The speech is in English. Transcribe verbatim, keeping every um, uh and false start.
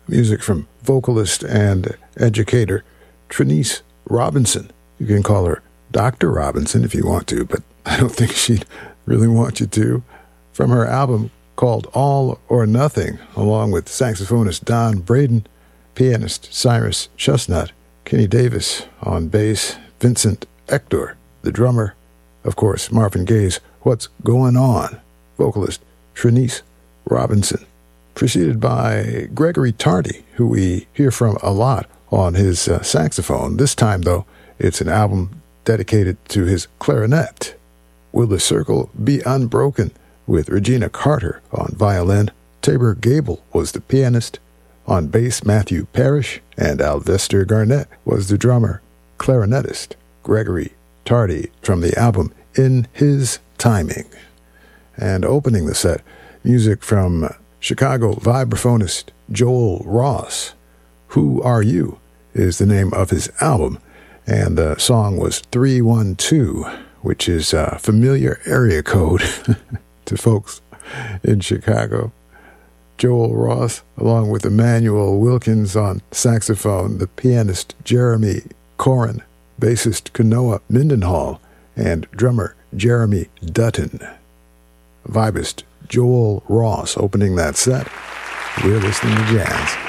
Music from vocalist and educator Trinice Robinson. You can call her Doctor Robinson if you want to, but I don't think she'd really want you to. From her album called All or Nothing, along with saxophonist Don Braden, pianist Cyrus Chestnut, Kenny Davis on bass, Vincent Hector, the drummer, of course, Marvin Gaye's What's Going On, vocalist Trinice Robinson, preceded by Gregory Tardy, who we hear from a lot on his uh, saxophone. This time, though, it's an album dedicated to his clarinet. Will the Circle Be Unbroken, with Regina Carter on violin. Tabor Gable was the pianist. On bass, Matthew Parrish, and Alvester Garnett was the drummer. Clarinetist Gregory Tardy from the album In His Timing. And opening the set, music from Chicago vibraphonist Joel Ross. Who Are You is the name of his album, and the song was three one two, which is a familiar area code to folks in Chicago. Joel Ross, along with Emmanuel Wilkins on saxophone, the pianist Jeremy Corin, bassist Kanoa Mindenhall, and drummer Jeremy Dutton. Vibist Joel Ross opening that set. We're listening to jazz.